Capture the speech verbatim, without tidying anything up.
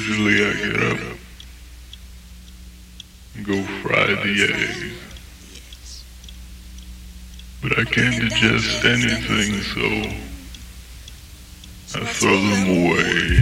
Usually I get up and go fry the eggs. But I can't digest anything, so I throw them away.